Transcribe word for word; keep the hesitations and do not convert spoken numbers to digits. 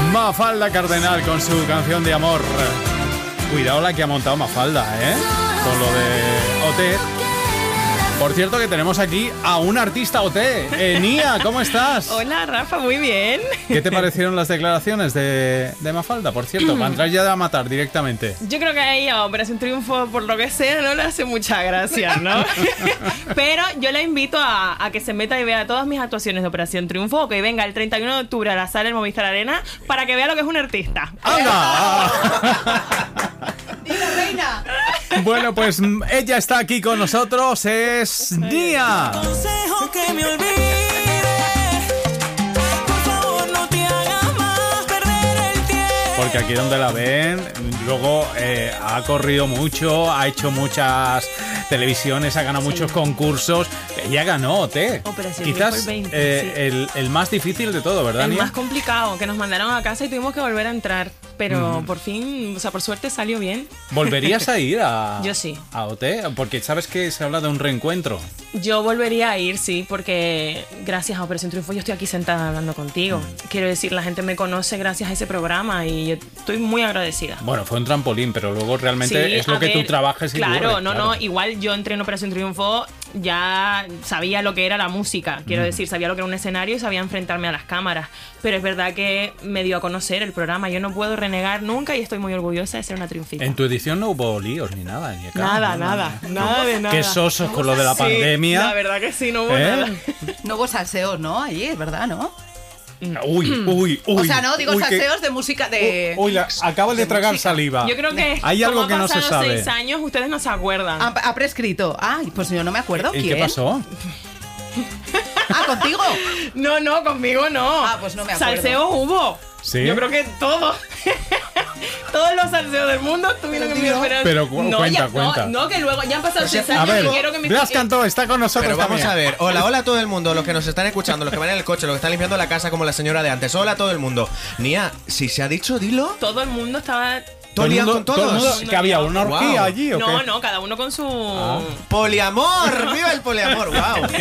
Mafalda Cardenal con su canción de amor. Cuidado la que ha montado Mafalda, ¿eh? Con lo de O T. Por cierto que tenemos aquí a un artista O T. Eh, Nia, ¿cómo estás? Hola, Rafa, muy bien. ¿Qué te parecieron las declaraciones de, de Mafalda? Por cierto, para entrar ya a matar directamente. Yo creo que ahí a Operación Triunfo, por lo que sea, no le hace mucha gracia, ¿no? Pero yo la invito a, a que se meta y vea todas mis actuaciones de Operación Triunfo, o que venga el treinta y uno de octubre a la sala del Movistar Arena para que vea lo que es un artista. ¡Anda! ¡Diga, reina! Bueno, pues ella está aquí con nosotros, es Nia. Consejo que me olvide, por favor no te hagas más perder el tiempo. Porque aquí donde la ven, luego eh, ha corrido mucho, ha hecho muchas televisiones, ha ganado Sí. muchos concursos. Ella ganó O T. Operación Quizás Triunfo el veinte, eh, sí. el, el más difícil de todo, ¿verdad, El Nia? más complicado, que nos mandaron a casa y tuvimos que volver a entrar. Pero por fin, o sea, por suerte salió bien. ¿Volverías a ir a, Yo sí. a O T? Porque sabes que se habla de un reencuentro. Yo volvería a ir, sí, porque gracias a Operación Triunfo yo estoy aquí sentada hablando contigo. Quiero decir, la gente me conoce gracias a ese programa y yo estoy muy agradecida. Bueno, fue un trampolín, pero luego realmente Sí, es lo a que tú ver, trabajas y Claro, ocurre, no, claro. no, igual yo entré en Operación Triunfo, ya sabía lo que era la música, quiero decir, sabía lo que era un escenario y sabía enfrentarme a las cámaras, pero es verdad que me dio a conocer el programa, yo no puedo renegar nunca y estoy muy orgullosa de ser una triunfita. En tu edición no hubo líos ni nada. Ni acá, Nada, nada, nada de nada. Qué sosos con lo de la Sí, pandemia. la verdad que sí, no hubo ¿Eh? nada. No hubo salseos, ¿no? Allí, es verdad, ¿no? Uy, uy, uy. O sea, no, digo uy, que- salseos de música de... Uy, la- acabas de, de tragar música. saliva. Yo creo que Hay algo como que ha no se pasado sabe. seis años, ustedes no se acuerdan. Ha, ha prescrito. Ay, pues yo no me acuerdo. ¿Y ¿Quién? qué pasó? Ah, ¿contigo? No, no, conmigo no. Ah, pues no me acuerdo. Salseos hubo. ¿Sí? Yo creo que todos. Todos los salseos del mundo tuvieron que Pero, tío, esperar. pero cu- no, cuenta, ya, cuenta. No, no, que luego ya han pasado seis A años ver, y quiero que me Blas Cantó está con nosotros Pero vamos también. a ver, hola, hola a todo el mundo, los que nos están escuchando, los que van en el coche, los que están limpiando la casa como la señora de antes. Hola a todo el mundo. Nia, si se ha dicho, dilo. Todo el mundo estaba. ¿Todo el día con todo el todos? mundo- que había una orgía Wow. allí o No, qué? no, cada uno con su. Poliamor, viva el poliamor, wow.